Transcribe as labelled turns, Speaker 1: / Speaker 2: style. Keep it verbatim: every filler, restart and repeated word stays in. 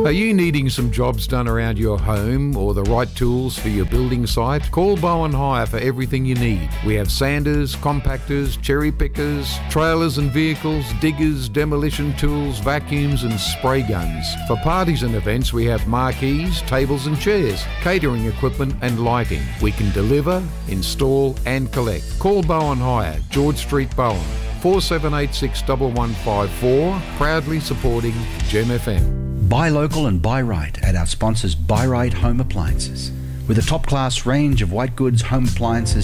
Speaker 1: Are you needing some jobs done around your home or the right tools for your building site? Call Bowen Hire for everything you need. We have sanders, compactors, cherry pickers, trailers and vehicles, diggers, demolition tools, vacuums and spray guns. For parties and events, we have marquees, tables and chairs, catering equipment and lighting. We can deliver, install and collect. Call Bowen Hire, George Street, Bowen, four seven eight six one one five four, proudly supporting Gem F M.
Speaker 2: Buy local and buy right at our sponsors Buy Right Home Appliances. With a top-class range of white goods home appliances